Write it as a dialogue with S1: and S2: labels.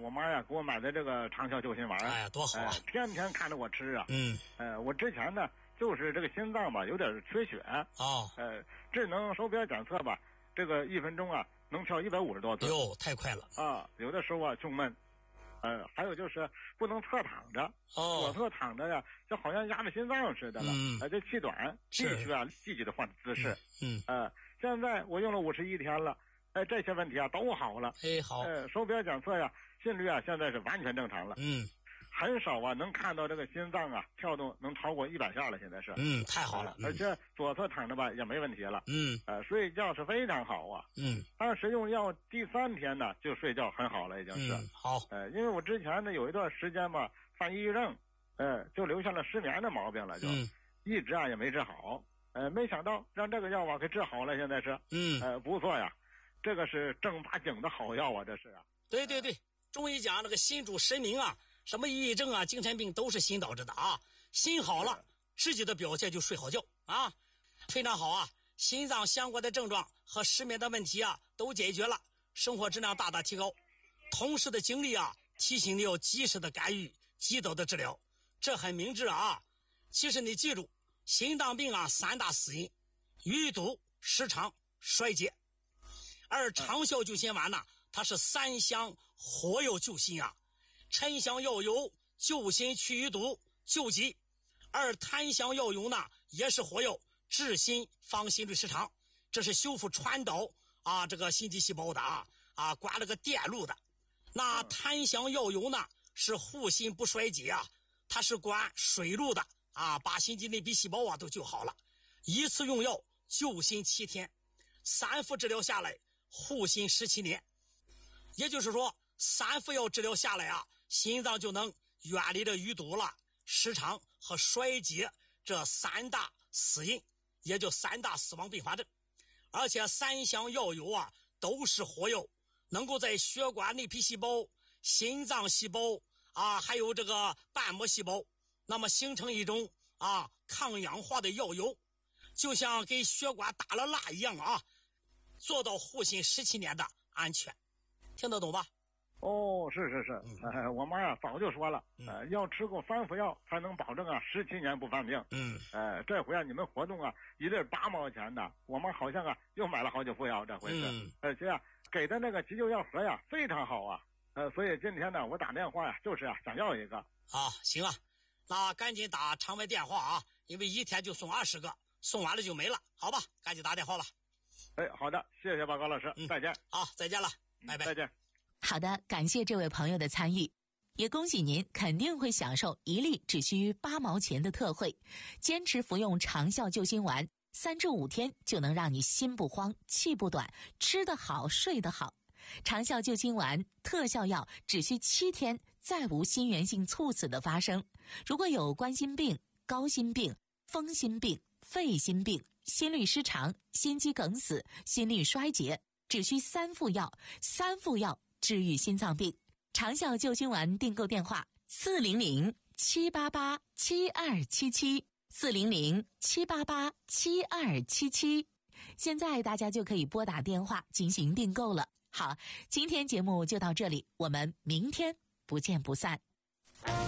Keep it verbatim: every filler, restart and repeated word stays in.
S1: 我妈呀给我买的这个长效救心丸，
S2: 哎呀，多好啊！
S1: 呃、天天看着我吃啊。
S2: 嗯，
S1: 呃，我之前呢就是这个心脏吧有点缺血
S2: 哦，
S1: 呃，智能手表检测吧，这个一分钟啊能跳一百五十多次。
S2: 哟，太快了
S1: 啊！有的时候啊胸闷，呃，还有就是不能侧躺着，
S2: 哦，
S1: 左侧躺着呀，就好像压着心脏似的了。
S2: 嗯，
S1: 呃，这气短，必须啊积极的换姿势。
S2: 嗯，
S1: 呃，现在我用了五十一天了，哎、呃，这些问题啊都好了。
S2: 哎，好。
S1: 呃，手表检测呀，心率啊现在是完全正常了。
S2: 嗯。
S1: 很少啊，能看到这个心脏啊跳动能超过一百下了，现在是。
S2: 嗯，太好了。
S1: 呃、而且左侧躺着吧也没问题了。
S2: 嗯。
S1: 呃，睡觉是非常好啊。
S2: 嗯。
S1: 但是用药第三天呢，就睡觉很好了，已经是。
S2: 嗯，好。
S1: 呃，因为我之前呢有一段时间吧犯抑郁症，呃，就留下了失眠的毛病了，就、
S2: 嗯、
S1: 一直啊也没治好。呃，没想到让这个药啊给治好了，现在是。
S2: 嗯。
S1: 呃，不错呀，这个是正八经的好药啊，这是啊。
S2: 对对对，中医讲那个心主神明啊。什么抑郁症啊精神病都是心导致的啊，心好了自己的表现就睡好觉啊，非常好啊，心脏相关的症状和失眠的问题啊都解决了，生活质量大大提高。同事的经历啊提醒你要及时的干预，及早的治疗，这很明智啊。其实你记住，心脏病啊三大死因：淤堵、失常、衰竭。而长效救心丸呢，它是三香活药救心啊。沉香药油救心去淤堵救急，而檀香药油呢也是活药，治心防心律失常，这是修复传导啊这个心肌细胞的啊啊管这个电路的。那檀香药油呢是护心不衰竭啊，它是管水路的啊，把心肌内壁细胞啊都救好了。一次用药救心七天，三副治疗下来护心十七年，也就是说三副药治疗下来啊，心脏就能远离这淤堵了、失常和衰竭这三大死因，也就三大死亡并发症。而且三香药油啊都是活药，能够在血管内皮细胞、心脏细胞啊，还有这个瓣膜细胞，那么形成一种啊抗氧化的药油，就像给血管打了蜡一样啊，做到护心十七年的安全。听得懂吧？
S1: 哦，是是是，呃，我妈呀早就说了，呃，要吃够三副药才能保证啊十七年不犯病。
S2: 嗯，
S1: 呃，这回啊你们活动啊一粒八毛钱的，我妈好像啊又买了好几副药，这回是，
S2: 嗯、
S1: 而且啊给的那个急救药盒呀非常好啊，呃，所以今天呢我打电话呀就是啊想要一个。
S2: 啊，行啊，那赶紧打长白电话啊，因为一天就送二十个，送完了就没了，好吧？赶紧打电话吧。
S1: 哎，好的，谢谢报告老师，嗯、再见。
S2: 好，再见了，拜拜。
S1: 再见。
S3: 好的，感谢这位朋友的参与，也恭喜您肯定会享受一粒只需八毛钱的特惠，坚持服用长效救心丸，三至五天就能让你心不慌、气不短，吃得好、睡得好。长效救心丸特效药只需七天，再无心源性猝死的发生。如果有冠心病、高心病、风心病、肺心病、心律失常、心肌梗死、心律衰竭，只需三副药，三副药治愈心脏病。长效救心丸订购电话：四零零七八八七二七七，四零零七八八七二七七。现在大家就可以拨打电话进行订购了。好，今天节目就到这里，我们明天不见不散。